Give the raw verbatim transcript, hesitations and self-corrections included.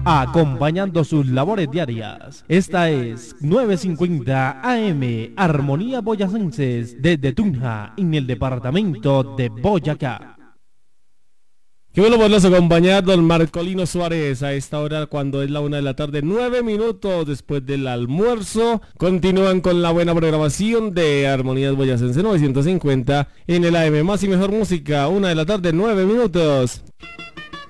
acompañando sus labores diarias. Esta es nueve cincuenta A M, Armonía Boyacenses, desde Tunja, en el departamento de Boyacá. Qué bueno poderlos acompañar, don Marcolino Suárez, a esta hora cuando es la una de la tarde, nueve minutos después del almuerzo. Continúan con la buena programación de Armonías Boyacense novecientos cincuenta en el A M, más y mejor música, una de la tarde, nueve minutos.